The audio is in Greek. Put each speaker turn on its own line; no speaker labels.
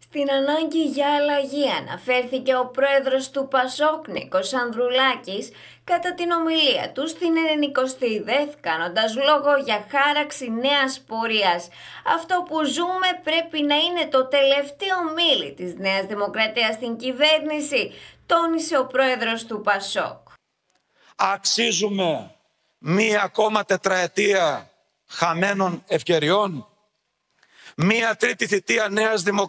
Στην ανάγκη για αλλαγή αναφέρθηκε ο πρόεδρος του ΠΑΣΟΚ, Νίκος Ανδρουλάκης, κατά την ομιλία του στην 92η ΔΕΘ, κάνοντας λόγο για χάραξη νέας πορείας. Αυτό που ζούμε πρέπει να είναι το τελευταίο μίλι της Νέας Δημοκρατίας στην κυβέρνηση, τόνισε ο πρόεδρος του ΠΑΣΟΚ.
Αξίζουμε μία ακόμα τετραετία χαμένων ευκαιριών, μία τρίτη θητεία Νέας Δημοκρατίας